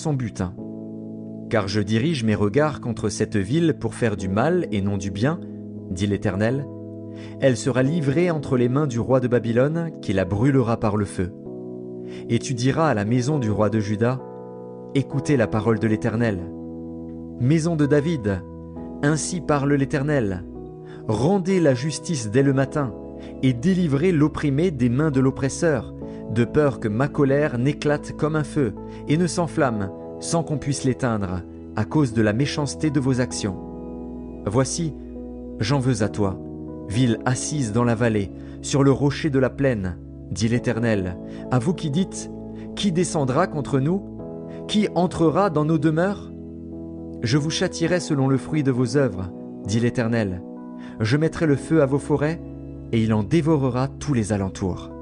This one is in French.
son butin. Car je dirige mes regards contre cette ville pour faire du mal et non du bien, dit l'Éternel. Elle sera livrée entre les mains du roi de Babylone, qui la brûlera par le feu. Et tu diras à la maison du roi de Juda, écoutez la parole de l'Éternel. Maison de David, ainsi parle l'Éternel. Rendez la justice dès le matin, et délivrez l'opprimé des mains de l'oppresseur, de peur que ma colère n'éclate comme un feu, et ne s'enflamme, sans qu'on puisse l'éteindre, à cause de la méchanceté de vos actions. Voici, j'en veux à toi, ville assise dans la vallée, sur le rocher de la plaine, dit l'Éternel, à vous qui dites, qui descendra contre nous? Qui entrera dans nos demeures? Je vous châtierai selon le fruit de vos œuvres, dit l'Éternel. Je mettrai le feu à vos forêts, et il en dévorera tous les alentours.